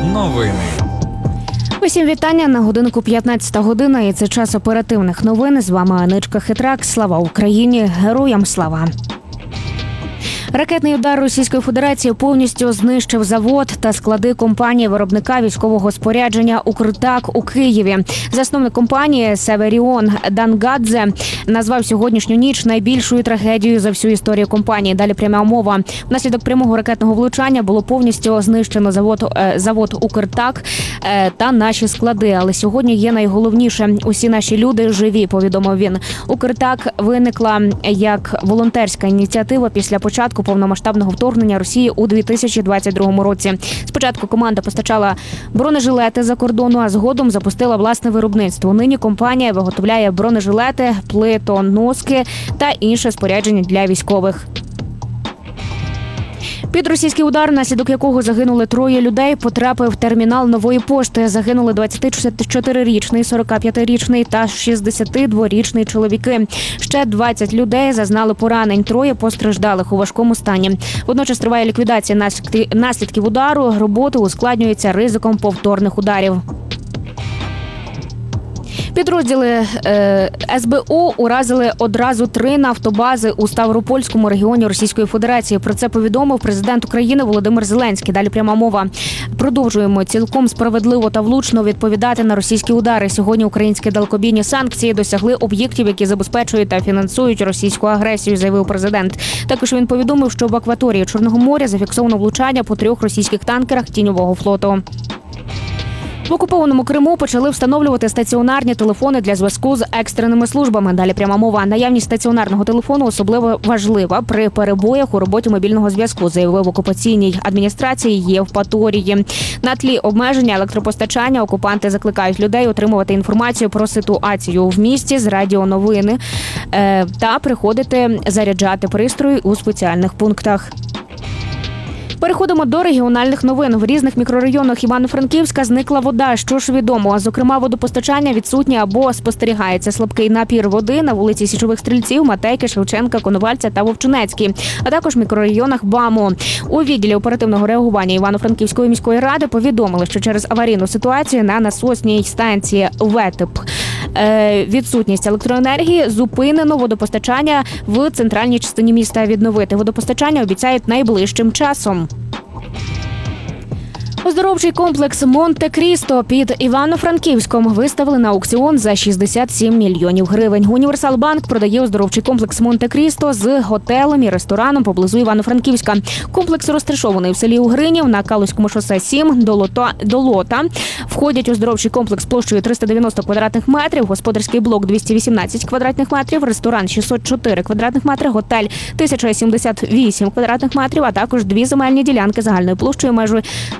Новини. Усім вітання. На годинку 15 година, і це час оперативних новин. З вами Аничка Хитрак. Слава Україні! Героям слава! Ракетний удар Російської Федерації повністю знищив завод та склади компанії-виробника військового спорядження «Укртак» у Києві. Засновник компанії Северіон Дангадзе назвав сьогоднішню ніч найбільшою трагедією за всю історію компанії. Далі пряма мова. Внаслідок прямого ракетного влучання було повністю знищено завод «Укртак» та наші склади. Але сьогодні є найголовніше – усі наші люди живі, повідомив він. «Укртак» виникла як волонтерська ініціатива після початку повномасштабного вторгнення Росії у 2022 році. Спочатку команда постачала бронежилети за кордону, а згодом запустила власне виробництво. Нині компанія виготовляє бронежилети, плитоноски та інше спорядження для військових. Під російський удар, внаслідок якого загинули 3 людей, потрапив термінал Нової пошти. Загинули 24-річний, 45-річний та 62-річний чоловіки. Ще 20 людей зазнали поранень, 3 постраждалих у важкому стані. Водночас триває ліквідація наслідків удару, роботи ускладнюються ризиком повторних ударів. Підрозділи СБУ уразили одразу 3 нафтобази у Ставропольському регіоні Російської Федерації. Про це повідомив президент України Володимир Зеленський. Далі пряма мова. Продовжуємо цілком справедливо та влучно відповідати на російські удари. Сьогодні українські далекобійні санкції досягли об'єктів, які забезпечують та фінансують російську агресію, заявив президент. Також він повідомив, що в акваторії Чорного моря зафіксовано влучання по 3 російських танкерах тіньового флоту. В окупованому Криму почали встановлювати стаціонарні телефони для зв'язку з екстреними службами. Далі пряма мова. Наявність стаціонарного телефону особливо важлива при перебоях у роботі мобільного зв'язку, заявив в окупаційній адміністрації Євпаторії. На тлі обмеження електропостачання окупанти закликають людей отримувати інформацію про ситуацію в місті з радіоновини та приходити заряджати пристрої у спеціальних пунктах. Переходимо до регіональних новин. В різних мікрорайонах Івано-Франківська зникла вода. Що ж відомо? Зокрема, водопостачання відсутнє або спостерігається слабкий напір води на вулиці Січових Стрільців, Матейки, Шевченка, Коновальця та Вовчинецькій, а також в мікрорайонах БАМу. У відділі оперативного реагування Івано-Франківської міської ради повідомили, що через аварійну ситуацію на насосній станції ВЕТИП відсутність електроенергії, зупинено водопостачання в центральній частині міста. Відновити водопостачання обіцяють найближчим часом. Оздоровчий комплекс Монте-Крісто під Івано-Франківськом виставили на аукціон за 67 мільйонів гривень. Універсал-банк продає оздоровчий комплекс Монте-Крісто з готелем і рестораном поблизу Івано-Франківська. Комплекс розташований в селі Угринів на Калузькому шосе 7 до Лота. Входять оздоровчий комплекс площею 390 квадратних метрів, господарський блок 218 квадратних метрів, ресторан 604 квадратних метри, готель 1078 квадратних метрів, а також 2 земельні ділянки загальною площею майже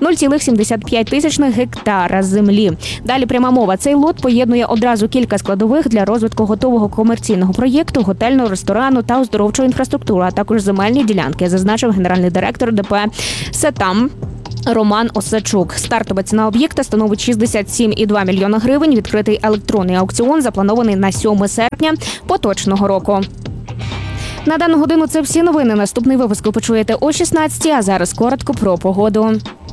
0,75 гектара землі. Далі пряма мова. Цей лот поєднує одразу кілька складових для розвитку готового комерційного проєкту, готельного, ресторану та оздоровчої інфраструктури, а також земельні ділянки, зазначив генеральний директор ДП «Сетам» Роман Осадчук. Стартова ціна об'єкта становить 67,2 мільйона гривень. Відкритий електронний аукціон запланований на 7 серпня поточного року. На дану годину це всі новини. Наступний випуск ви почуєте о 16, а зараз коротко про погоду.